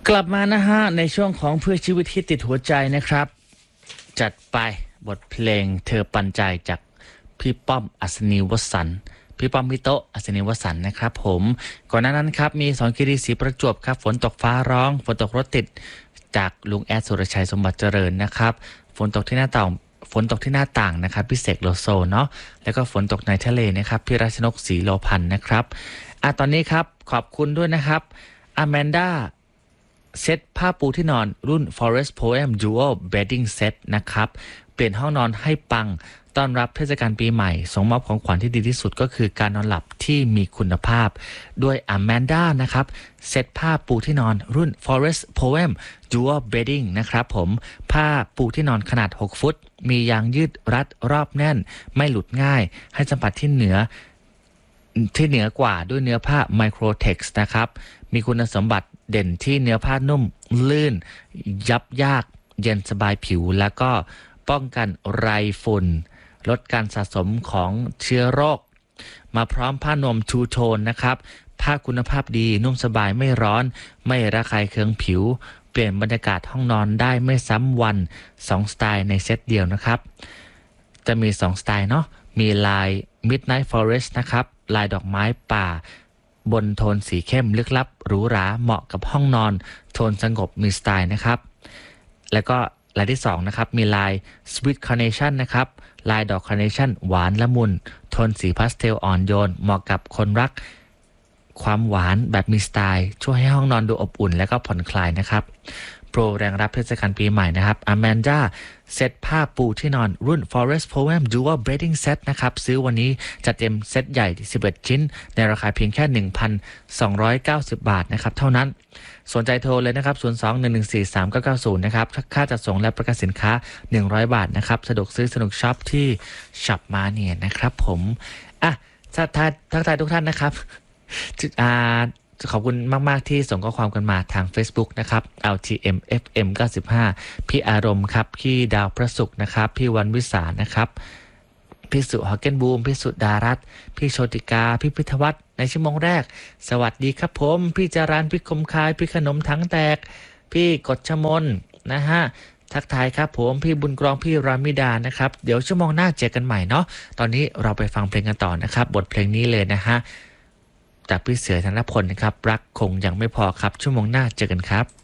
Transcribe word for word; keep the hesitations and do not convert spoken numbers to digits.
กลับมานะฮะในช่วงของเพื่อชีวิตที่ติดหัวใจนะครับจัดไปบทเพลงเธอปันใจจากพี่ป้อมอัศนีวสันต์พี่ป้อมพี่โตอัศนีวสันต์นะครับผมก่อนหน้านั้นครับมีสอนคีรีศรีประจวบครับฝนตกฟ้าร้องฝนตกรถติดจากลุงแอดสุรชัยสมบัติเจริญนะครับฝนตกที่หน้าต่างฝนตกที่หน้าต่างนะครับพี่เสกโลโซเนาะแล้วก็ฝนตกในทะเลนะครับพี่รัชนกศรีโลพันธ์นะครับอ่ะตอนนี้ครับขอบคุณด้วยนะครับอแมนด้าเซตผ้าปูที่นอนรุ่น Forest Poem Dual Bedding Set นะครับเปลี่ยนห้องนอนให้ปังต้อนรับเทศกาลปีใหม่ส่งมอบของขวัญที่ดีที่สุดก็คือการนอนหลับที่มีคุณภาพด้วย Amanda นะครับเซตผ้าปูที่นอนรุ่น Forest Poem Dual Bedding นะครับผมผ้าปูที่นอนขนาดหกฟุตมียางยืดรัดรอบแน่นไม่หลุดง่ายให้สัมผัสที่เหนือที่เหนือกว่าด้วยเนื้อผ้า Microtex นะครับมีคุณสมบัติเด่นที่เนื้อผ้านุ่มลื่นยับยากเย็นสบายผิวแล้วก็ป้องกันไรฝุ่นลดการสะสมของเชื้อโรคมาพร้อมผ้านวมทูโทนนะครับผ้าคุณภาพดีนุ่มสบายไม่ร้อนไม่ระคายเคืองผิวเปลี่ยนบรรยากาศห้องนอนได้ไม่ซ้ำวันสองสไตล์ในเซตเดียวนะครับจะมีสองสไตล์เนาะมีลาย Midnight Forest นะครับลายดอกไม้ป่าบนโทนสีเข้มลึกลับหรูหราเหมาะกับห้องนอนโทนสงบมีสไตล์นะครับแล้วก็ลายที่สองนะครับมีลาย Sweet Carnation นะครับลายดอก Carnation หวานละมุนโทนสีพาสเทลอ่อนโยนเหมาะกับคนรักความหวานแบบมีสไตล์ช่วยให้ห้องนอนดูอบอุ่นและก็ผ่อนคลายนะครับโปรแรงรับเทศกาลปีใหม่นะครับ Amanda เซตผ้าปูที่นอนรุ่น Forest Poem Dual Bedding Set นะครับซื้อวันนี้จัดเต็มเซตใหญ่สิบเอ็ดชิ้นในราคาเพียงแค่ หนึ่งพันสองร้อยเก้าสิบ บาทนะครับเท่านั้นสนใจโทรเลยนะครับศูนย์ สอง หนึ่ง หนึ่ง สี่ สาม เก้า เก้า ศูนย์นะครับค่าจัดส่งและประกันสินค้าหนึ่งร้อยบาทนะครับสะดวกซื้อสนุกช็อปที่ช็อปมาเนี่ยนะครับผมอ่ะทักทายทักทายทุกท่านนะครับอ่าขอบคุณมากๆที่ส่งข้อความกันมาทาง Facebook นะครับ แอล ที เอ็ม เอฟ เอ็ม เก้าสิบห้า พี่อารมณ์ครับพี่ดาวพระศุกร์นะครับพี่วันวิสานะครับพี่สุฮอกเกนบูมพี่สุดารัตน์พี่โชติกาพี่พิทวัฒน์ในชั่วโมงแรกสวัสดีครับผมพี่จารันพี่คมคายพี่ขนมทั้งแตกพี่กฎชมนนะฮะทักทายครับผมพี่บุญกรองพี่รามิดานะครับเดี๋ยวชั่วโมงหน้าเจอกันใหม่เนาะตอนนี้เราไปฟังเพลงกันต่อนะครับบทเพลงนี้เลยนะฮะจากพี่เสือธนพลนะครับรักคงยังไม่พอครับชั่วโมงหน้าเจอกันครับ